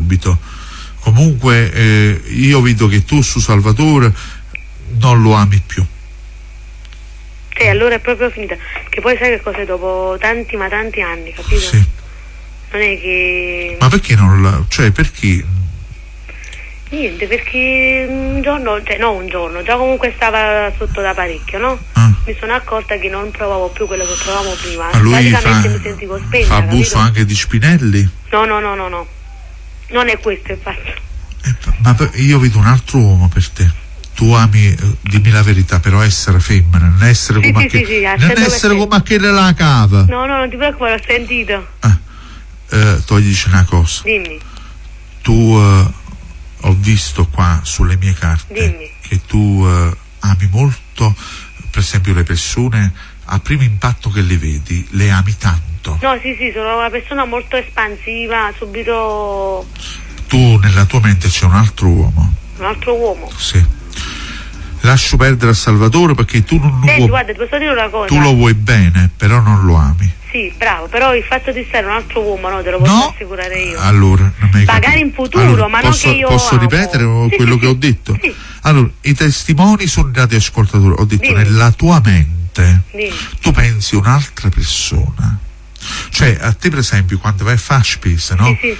subito. Comunque io vedo che tu su Salvatore non lo ami più. Allora è proprio finita, che poi sai che cosa, dopo tanti anni, capito? Sì. Non è che... Ma perché non la... cioè perché? Niente, perché un giorno, già comunque stava sotto da parecchio, no? Mi sono accorta che non provavo più quello che provavo prima. Ma lui praticamente mi sentivo spenta, fa abuso, capito? anche di Spinelli? No. Non è questo il fatto. Ma io vedo un altro uomo per te. Tu ami, dimmi la verità, però essere femmina, non essere come non essere come aquella la cava. No, non ti preoccupare, l'ho sentito. Tu gli dici una cosa. Dimmi. Tu ho visto qua sulle mie carte che tu ami molto, per esempio, le persone a primo impatto che le vedi, le ami tanto. No, sì, sono una persona molto espansiva, subito. Tu nella tua mente c'è un altro uomo. Un altro uomo? Sì. Lascio perdere a Salvatore perché tu non lo vuoi. Guarda, ti posso dire una cosa. Tu lo vuoi bene, però non lo ami. Sì, bravo, però il fatto di stare un altro uomo, no, te lo posso assicurare io. Allora, non mi hai magari capito. In futuro, allora, ma non che io posso amo. Ripetere quello che ho detto? Sì. Allora, i testimoni sono dati ascoltatori. Ho detto, nella tua mente tu pensi un'altra persona. Cioè, a te per esempio, quando vai a fare spesa, no? Sì.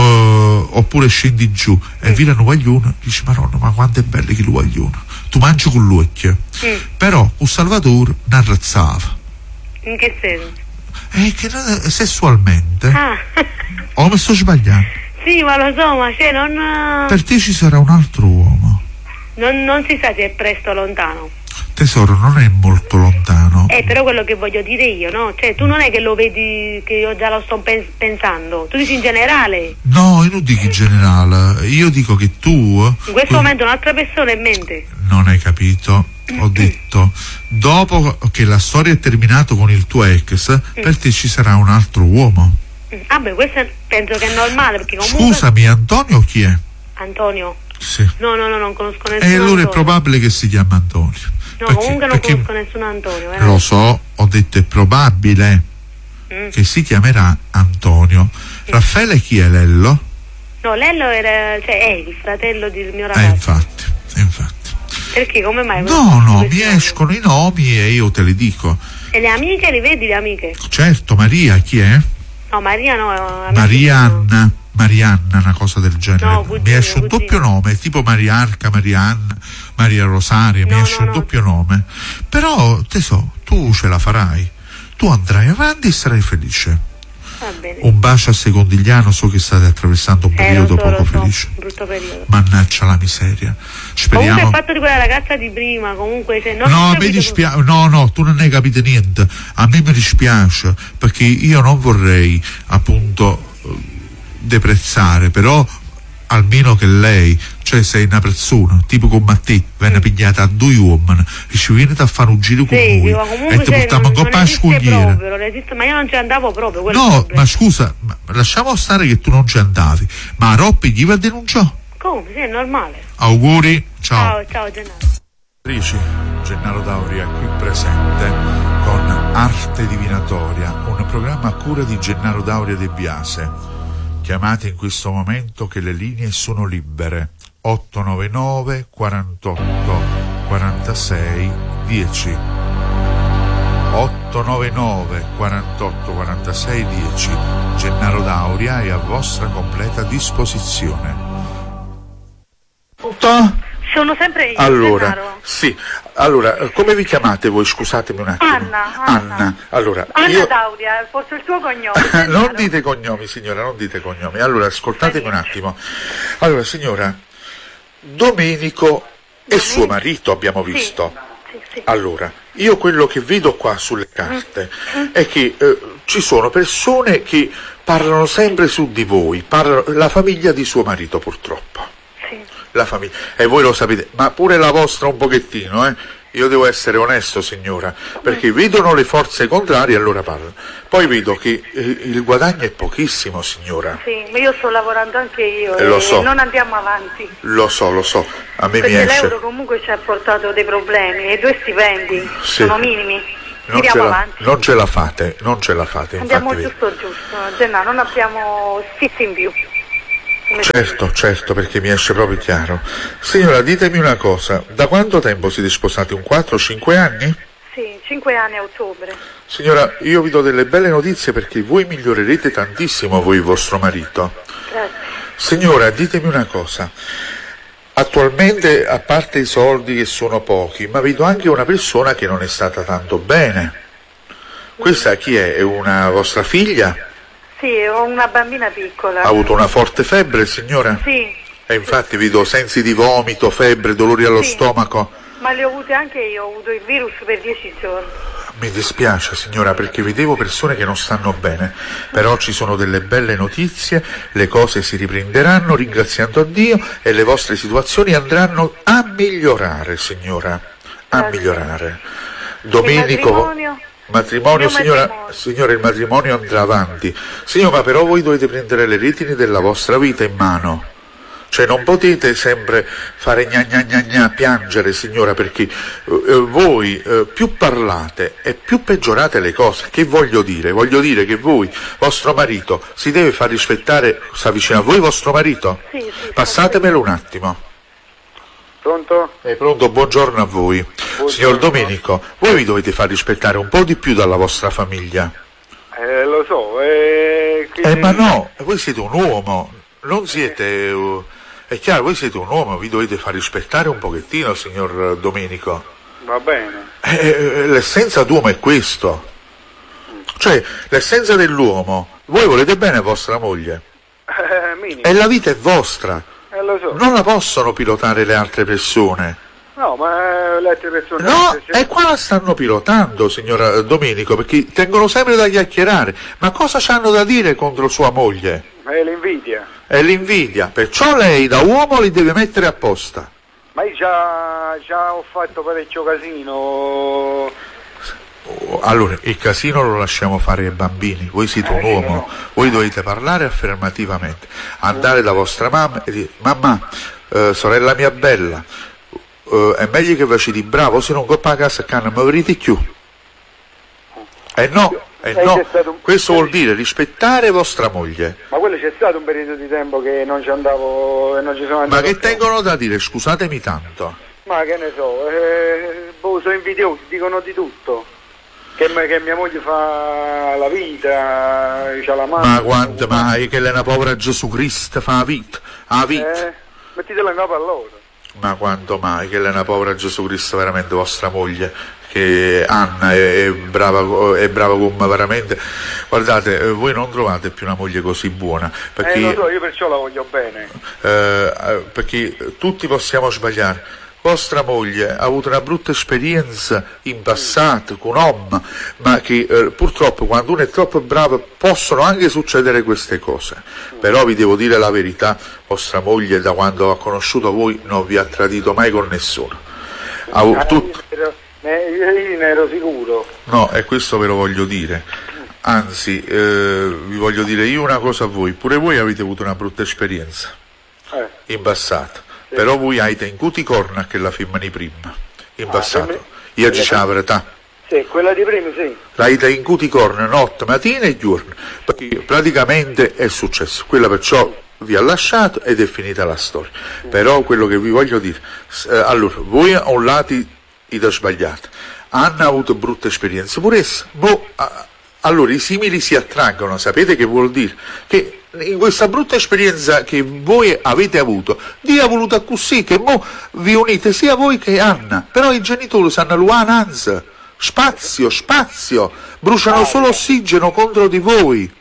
Oppure scendi giù e vedi un guaglione, dici Madonna, ma quanto è bello che lo guaglione. Tu mangi con l'occhio, però con Salvatore ne arrazzava. In che senso? Che sessualmente. O mi sto sbagliando? Sì, ma lo so, ma non... Per te ci sarà un altro uomo. Non si sa se è presto o lontano. Tesoro, non è molto lontano. Però quello che voglio dire io, no? Cioè, tu non è che lo vedi, che io già lo sto pensando. Tu dici in generale. No, io non dico in generale. Io dico che tu... In questo momento un'altra persona in mente. Non hai capito? Ho detto, dopo che la storia è terminata con il tuo ex, per te ci sarà un altro uomo. Questo penso che è normale, perché comunque... Scusami, Antonio chi è? Antonio? Sì. No, non conosco nessuno. E allora Antonio. È probabile che si chiama Antonio. No, comunque non conosco nessun Antonio. Lo so, ho detto è probabile che si chiamerà Antonio. Raffaele chi è Lello? No, Lello è il fratello del mio ragazzo. Infatti. Perché, come mai? No, mi escono i nomi e io te li dico. E le amiche, le vedi le amiche? Certo, Maria chi è? No, Maria no. Marianna, una cosa del genere. No, cugino, mi esce un doppio nome, tipo Mariarca, Marianna, Maria Rosaria, mi esce un doppio nome. Però, tu ce la farai. Tu andrai avanti e sarai felice. Va bene. Un bacio a Secondigliano, so che state attraversando un periodo poco felice. Brutto periodo. Mannaggia la miseria. Speriamo. Comunque il fatto di quella ragazza di prima, comunque se non... No, mi dispiace. No, tu non hai capito niente. A me mi dispiace perché io non vorrei appunto deprezzare, però almeno che lei, cioè sei una persona tipo come a te, venne pigliata a due uomini e ci viene a fare un giro con noi e ti portiamo in coppa a scogliere. Ma io non ci andavo proprio. No, ma scusa, lasciamo stare che tu non ci andavi, ma Roppi gli va a denunciare. Come? Sì, è normale. Auguri, ciao Gennaro. Gennaro Dauria qui presente con Arte Divinatoria, un programma a cura di Gennaro Dauria De Biase. Chiamate in questo momento che le linee sono libere. 899 48 46 10. 899 48 46 10. Gennaro Dauria è a vostra completa disposizione. Sono sempre io, allora, Gennaro. Sì, allora, come vi chiamate voi? Scusatemi un attimo. Anna. Allora, Dauria, forse il tuo cognome. Non dite cognomi, signora, non dite cognomi. Allora, ascoltatemi un attimo. Allora, signora, Domenico è suo marito, abbiamo visto. Sì. Allora, io quello che vedo qua sulle carte è che ci sono persone che parlano sempre su di voi, la famiglia di suo marito purtroppo. La famiglia, e voi lo sapete, ma pure la vostra un pochettino, io devo essere onesto, signora, perché vedono le forze contrarie e allora parlano. Poi vedo che il guadagno è pochissimo, signora. Sì, ma io sto lavorando anche io lo so. E non andiamo avanti. Lo so, a me perché mi esce. l'euro comunque ci ha portato dei problemi e 2 stipendi sono minimi. Andiamo avanti. Non ce la fate. Andiamo infatti, giusto, Gennaro, non abbiamo sfizi in più. Certo, perché mi esce proprio chiaro. Signora, ditemi una cosa, da quanto tempo siete sposati? Un 4-5 anni? Sì, 5 anni a ottobre. Signora, io vi do delle belle notizie perché voi migliorerete tantissimo voi e vostro marito. Grazie. Signora, ditemi una cosa. Attualmente, a parte i soldi che sono pochi, ma vedo anche una persona che non è stata tanto bene. Questa chi è? È una vostra figlia? Sì, ho una bambina piccola. Ha avuto una forte febbre, signora? Sì. E infatti vedo sensi di vomito, febbre, dolori allo stomaco. Ma le ho avute anche io, ho avuto il virus per 10 giorni. Mi dispiace, signora, perché vedevo persone che non stanno bene, però ci sono delle belle notizie, le cose si riprenderanno ringraziando Dio e le vostre situazioni andranno a migliorare, signora, a migliorare. Domenico, matrimonio, signora, il matrimonio andrà avanti. Signora, ma però voi dovete prendere le redini della vostra vita in mano. Cioè non potete sempre fare gna gna gna gna, piangere, signora, perché voi più parlate e più peggiorate le cose. Che voglio dire? Voglio dire che voi, vostro marito, si deve far rispettare. Sta vicino a voi vostro marito? Sì. Passatemelo un attimo. Pronto? Pronto, buongiorno a voi. Buongiorno. Signor Domenico, voi vi dovete far rispettare un po' di più dalla vostra famiglia. Lo so, Ma no, voi siete un uomo, non siete... È chiaro, voi siete un uomo, vi dovete far rispettare un pochettino, signor Domenico. Va bene. L'essenza d'uomo è questo. Cioè, l'essenza dell'uomo, voi volete bene a vostra moglie. E la vita è vostra. Lo so. Non la possono pilotare le altre persone. No, ma le altre persone... No, e qua la stanno pilotando, signora Domenico, perché tengono sempre da chiacchierare. Ma cosa c'hanno da dire contro sua moglie? È l'invidia. È l'invidia, perciò lei da uomo li deve mettere apposta. Ma io già ho fatto parecchio casino. Allora, il casino lo lasciamo fare ai bambini, voi siete un uomo, voi dovete parlare affermativamente, andare da vostra mamma e dire: mamma, sorella mia bella, è meglio che facciate bravo, se non coppa a casa che non mi avrete più. No, questo vuol dire rispettare vostra moglie. Ma quello c'è stato un periodo di tempo che non ci andavo e non ci sono andato. Ma che tengono da dire, scusatemi tanto? Ma che ne so, sono invidiosi, dicono di tutto. Che mia moglie fa la vita, c'ha la mano. Ma quanto mai che lei è una povera Gesù Cristo fa la vita? Mettitela in capo a loro. Ma quanto mai che lei è una povera Gesù Cristo, veramente vostra moglie? Che Anna è brava come veramente. Guardate, voi non trovate più una moglie così buona, perché lo so, io perciò la voglio bene, perché tutti possiamo sbagliare. Vostra moglie ha avuto una brutta esperienza in passato con un uomo, ma che purtroppo quando uno è troppo bravo possono anche succedere queste cose. Però vi devo dire la verità, vostra moglie da quando ha conosciuto voi non vi ha tradito mai con nessuno. Io ne ero sicuro. No, e questo ve lo voglio dire. Anzi, vi voglio dire io una cosa a voi. Pure voi avete avuto una brutta esperienza in passato. Sì. Però voi avete in cuti corna che la firmani prima. In passato. Io dicevo la verità. Sì, quella di prima sì. L'avete in cuti corna notte, mattina e giorno. Perché praticamente è successo. Quella perciò vi ha lasciato ed è finita la storia. Però quello che vi voglio dire. Allora, voi a un lato da sbagliato. Hanno avuto brutte esperienze pure esse. Allora i simili si attraggono, sapete che vuol dire? Che in questa brutta esperienza che voi avete avuto, Dio ha voluto così, che mo vi unite sia voi che Anna, però i genitori sanno l'uananza, spazio, bruciano solo ossigeno contro di voi.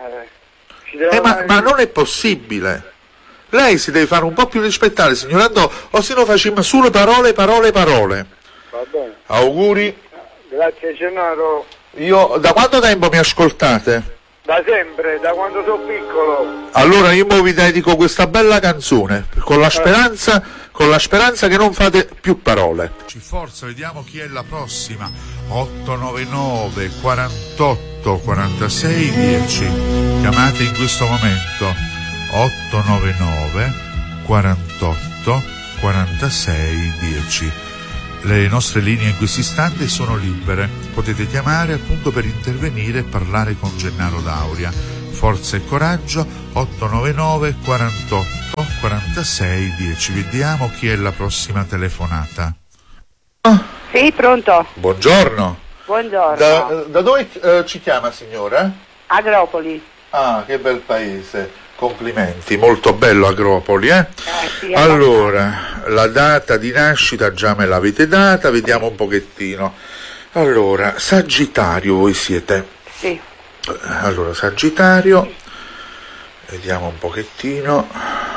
Ma non è possibile. Lei si deve fare un po' più rispettare, signor Andò, o se no facciamo solo parole. Va bene. Auguri. Grazie Gennaro. Io, da quanto tempo mi ascoltate? Da sempre, da quando sono piccolo. Allora io vi dedico questa bella canzone, con la speranza che non fate più parole. Ci forza, vediamo chi è la prossima. 899 48 46 10. Chiamate in questo momento. 899 48 46 10. Le nostre linee in questo istante sono libere, potete chiamare appunto per intervenire e parlare con Gennaro D'Auria. forza e coraggio, 899 48 46 10. Vediamo chi è la prossima telefonata. Sì, pronto? Buongiorno. Buongiorno. Da dove ci chiama, signora? Agropoli. Ah, che bel paese. Complimenti, molto bello Agropoli, Sì, allora, la data di nascita già me l'avete data, vediamo un pochettino. Allora, Sagittario voi siete? Sì. Allora, Sagittario, vediamo un pochettino.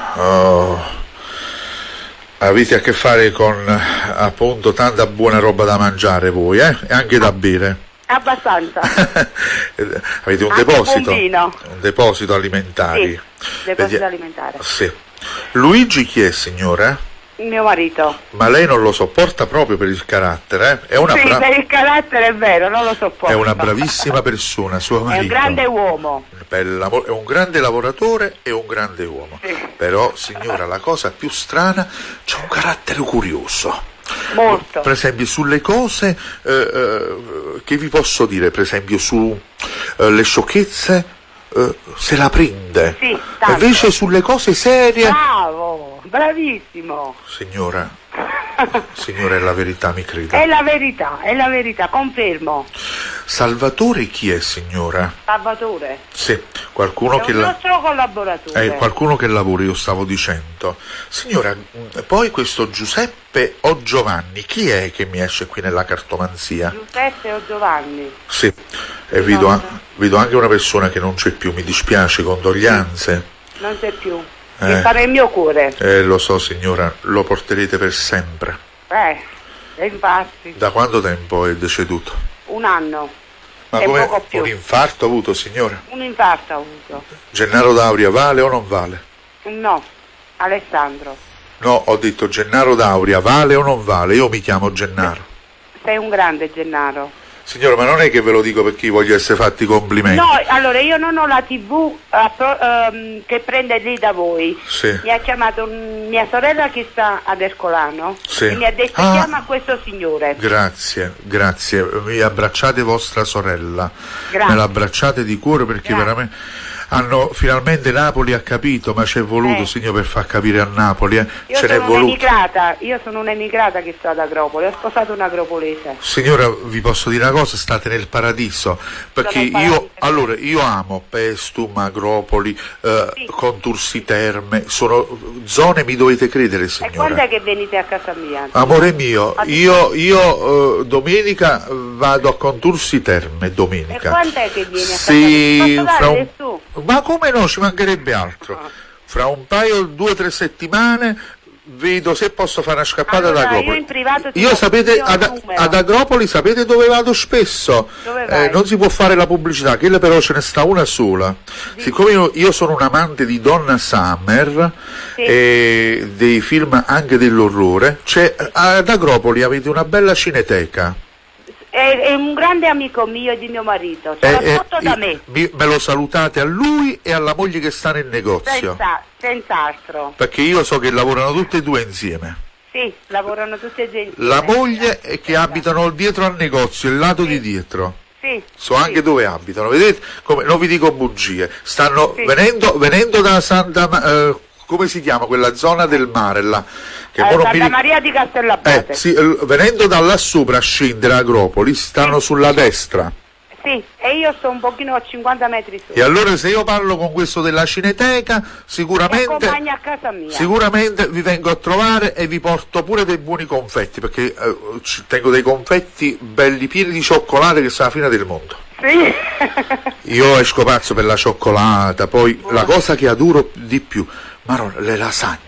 Avete a che fare con appunto tanta buona roba da mangiare voi, e anche da bere. Abbastanza. Avete un anche deposito? Un deposito alimentari. Sì, deposito alimentare. Sì. Luigi chi è, signora? Mio marito. Ma lei non lo sopporta proprio per il carattere, eh? Sì, per il carattere è vero, non lo sopporto. È una bravissima persona, suo marito. È un grande uomo. È un grande lavoratore e un grande uomo. Sì. Però, signora, la cosa più strana, c'è un carattere curioso. Molto. Per esempio sulle cose che vi posso dire, per esempio su le sciocchezze se la prende. Sì, tanto. Invece sulle cose serie Bravo, bravissimo. signora è la verità, mi creda. È la verità, confermo. Salvatore chi è, signora? Salvatore. Sì, qualcuno È che un nostro collaboratore. qualcuno che lavora, io stavo dicendo. Signora, poi questo Giuseppe o Giovanni, chi è che mi esce qui nella cartomanzia? Giuseppe o Giovanni? Sì, e vedo anche una persona che non c'è più, mi dispiace, condoglianze. Non c'è più. Che fa nel mio cuore. Lo so, signora, lo porterete per sempre. Infatti. Da quanto tempo è deceduto? Un anno. Ma e come poco più. un infarto ha avuto, signora? Un infarto ha avuto. Gennaro D'Auria vale o non vale? No, Alessandro. No, ho detto Gennaro D'Auria vale o non vale? Io mi chiamo Gennaro. Sei un grande Gennaro. Signora, ma non è che ve lo dico perché voglio essere fatti complimenti. No, allora io non ho la TV che prende lì da voi. Sì. Mi ha chiamato mia sorella che sta ad Ercolano. Sì. E mi ha detto chiama questo signore. Grazie. Mi abbracciate vostra sorella. Grazie. Me l'abbracciate di cuore perché veramente finalmente Napoli ha capito, ma ci è voluto, signor, per far capire a Napoli. Io sono un'emigrata che sto ad Agropoli, ho sposato un agropolese. Signora, vi posso dire una cosa, state nel paradiso, perché io amo Pestum, Agropoli, Contursi Terme, sono zone, mi dovete credere, signora. E quando è che venite a casa mia? Amore mio, io domenica vado a Contursi Terme, domenica. E quando è che vieni a casa mia? Posso dare su? Ma come no, ci mancherebbe altro. Fra un paio, 2 o 3 settimane vedo se posso fare una scappata ad Agropoli. Io in privato io sapete, ad Agropoli sapete dove vado spesso? Dove vai? Non si può fare la pubblicità, quella però ce ne sta una sola. Siccome io sono un amante di Donna Summer e dei film anche dell'orrore, ad Agropoli avete una bella cineteca. È un grande amico mio e di mio marito, soprattutto da me. Me lo salutate a lui e alla moglie che sta nel negozio. Senz'altro. Perché io so che lavorano tutte e due insieme. Sì, lavorano tutte e due insieme. La moglie è che abitano dietro al negozio, il lato di dietro. Sì. So anche dove abitano, vedete? Non vi dico bugie. Stanno venendo da Santa come si chiama quella zona del mare là? Santa Maria di Castellabate. Sì, venendo da là sopra a scendere a Agropoli, stanno sulla destra. Sì, e io sto un pochino a 50 metri su. E allora se io parlo con questo della cineteca, sicuramente a casa mia. Sicuramente vi vengo a trovare e vi porto pure dei buoni confetti, perché tengo dei confetti belli pieni di cioccolate che sono la fine del mondo. Sì. Io esco pazzo per la cioccolata, poi la cosa che adoro di più, le lasagne.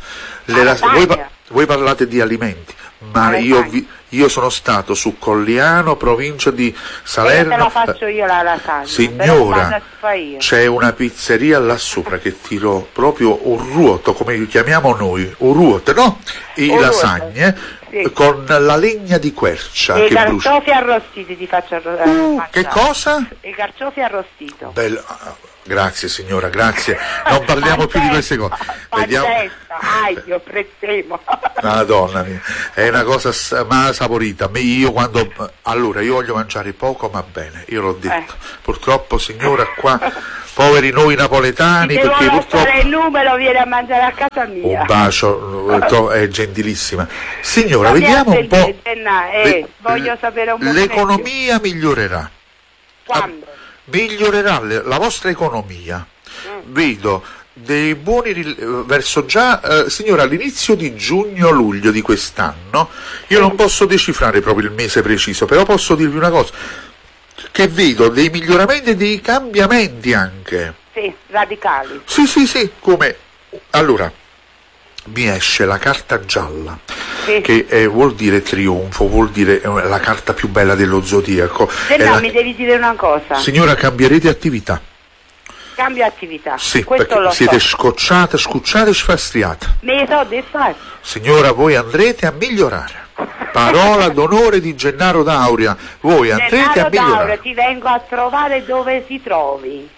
Voi parlate di alimenti, ma io sono stato su Colliano, provincia di Salerno. Te la faccio io la lasagna. Signora, c'è una pizzeria là sopra che tiro proprio un ruoto, come li chiamiamo noi, un ruoto, no? Lasagne. Sì. Con la legna di quercia e che brucia. I carciofi arrostiti ti faccio che cosa? I carciofi arrostiti. Bello. Grazie signora, grazie. Non parliamo più di queste cose. Vediamo. Io prezzemo. Madonna mia, è una cosa saporita. Io voglio mangiare poco ma bene, io l'ho detto. Purtroppo signora qua poveri noi napoletani, se perché vuole purtroppo... fare il numero viene a mangiare a casa mia. Un bacio, è gentilissima. Signora, Ma vediamo un po'. Voglio sapere un po'. L'economia migliorerà. Quando? Migliorerà la vostra economia. Vedo dei buoni verso già, signora, all'inizio di giugno-luglio di quest'anno, io non posso decifrare proprio il mese preciso, però posso dirvi una cosa, che vedo dei miglioramenti e dei cambiamenti anche. Sì, radicali. Sì, come... Allora, mi esce la carta gialla, che vuol dire trionfo, vuol dire la carta più bella dello zodiaco. Mi devi dire una cosa. Signora, cambierete attività. Cambio attività. Sì, questo perché lo siete so. scocciate, sfastriate. Me so di fare. Signora, voi andrete a migliorare. Parola d'onore di Gennaro D'Auria. Voi andrete a migliorare. D'Auria, ti vengo a trovare dove ti trovi.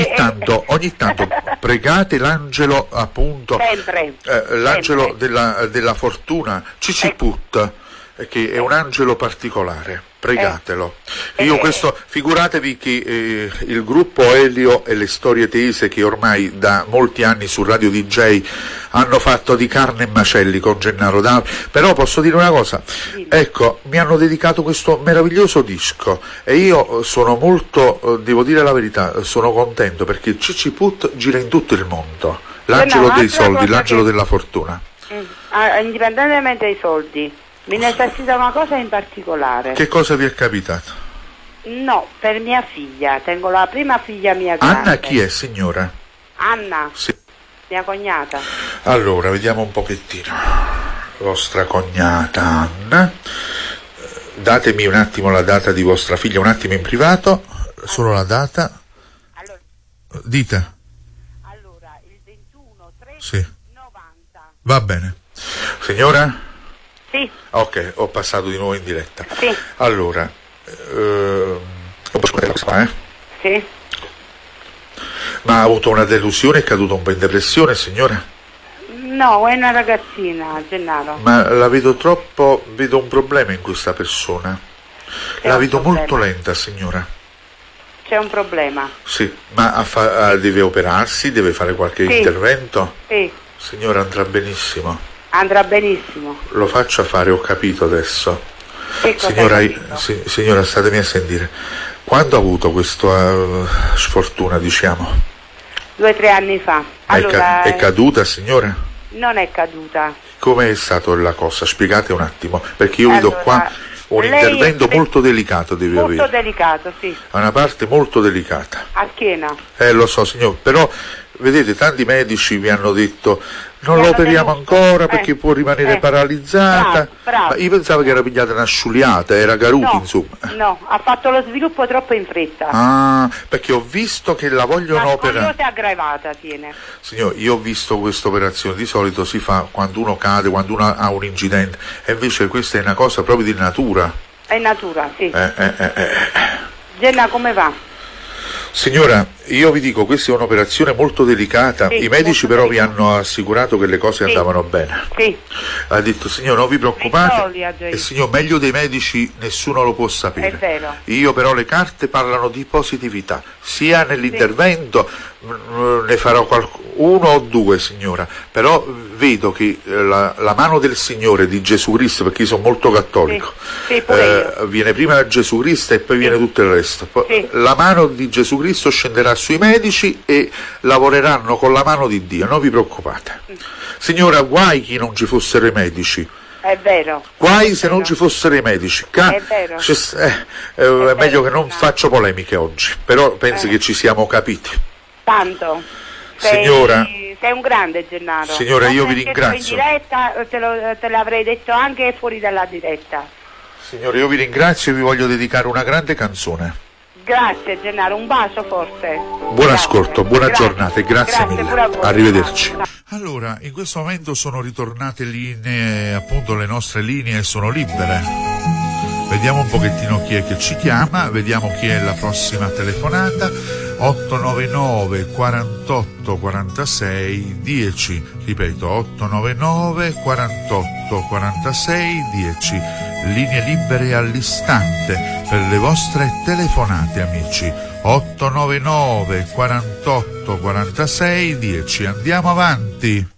Ogni tanto pregate l'angelo, appunto, l'angelo della fortuna, Ciciput, che è un angelo particolare. Pregatelo. Io questo, figuratevi che il gruppo Elio e le storie tese, che ormai da molti anni su Radio DJ hanno fatto di carne e macelli con Gennaro D'Auria, però posso dire una cosa, ecco, mi hanno dedicato questo meraviglioso disco e io sono molto, devo dire la verità, sono contento perché Ciciput gira in tutto il mondo, l'angelo dei soldi, l'angelo della fortuna. Indipendentemente dai soldi, mi necessita una cosa in particolare. Che cosa vi è capitato? No, per mia figlia, tengo la prima figlia mia grande. Anna chi è, signora? Anna? Sì. Mia cognata. Allora, vediamo un pochettino. Vostra cognata Anna. Datemi un attimo la data di vostra figlia, un attimo in privato, solo la data. Allora, dite. Allora, il 21/3/90. Sì. Va bene. Signora? Sì. Ok, ho passato di nuovo in diretta. Sì. Allora, Sì. Ma ha avuto una delusione, è caduto un po' in depressione, signora? No, è una ragazzina, Gennaro. Ma la vedo vedo un problema in questa persona. La vedo molto lenta, signora. C'è un problema. Sì, ma deve operarsi, deve fare qualche intervento? Sì. Signora, andrà benissimo. Andrà benissimo. Lo faccia fare, ho capito adesso. Che cosa Signora, statemi a sentire. Quando ha avuto questa sfortuna, diciamo? 2 o 3 anni fa. Allora, è caduta, signora? Non è caduta. Come è stata la cosa? Spiegate un attimo, perché io vedo qua un intervento molto delicato deve avere. Molto delicato, sì. Ha una parte molto delicata. A schiena. Lo so, signor, però vedete, tanti medici vi hanno detto non lo operiamo ancora perché può rimanere paralizzata. Bravo. Ma io pensavo che era pigliata una sciuliata, era caruti, insomma. No, ha fatto lo sviluppo troppo in fretta. Ah, perché ho visto che la vogliono operare. La scoliosi aggravata tiene. Signor, io ho visto questa operazione, di solito si fa quando uno cade, quando uno ha un incidente, e invece questa è una cosa proprio di natura. È natura, sì. Genna, come va? Signora, io vi dico, questa è un'operazione molto delicata, i medici però vi hanno assicurato che le cose andavano bene. Sì. Ha detto, signor, non vi preoccupate, e signor, meglio dei medici nessuno lo può sapere. È vero. Io però le carte parlano di positività, sia nell'intervento, ne farò uno o due, signora, però vedo che la mano del Signore, di Gesù Cristo, perché io sono molto cattolico, viene prima Gesù Cristo e poi viene tutto il resto. La mano di Gesù Cristo scenderà sui medici e lavoreranno con la mano di Dio, non vi preoccupate. Signora, guai che non ci fossero i medici. È vero. Guai se non ci fossero i medici. È vero. È meglio che non faccio polemiche oggi, però penso che ci siamo capiti. Tanto. Signora, sei un grande, Gennaro. Signora, io vi ringrazio. In diretta te l'avrei detto anche fuori dalla diretta. Signora, io vi ringrazio e vi voglio dedicare una grande canzone. Grazie, Gennaro, un bacio forte. Buon ascolto, buona giornata e grazie mille. Arrivederci. Giornata. Allora, in questo momento sono ritornate linee, appunto le nostre linee sono libere. Vediamo un pochettino chi è che ci chiama, vediamo chi è la prossima telefonata. 899 48 46 10, ripeto 899 48 46 10. linee libere all'istante per le vostre telefonate, amici. 899 48 46 10. Andiamo avanti.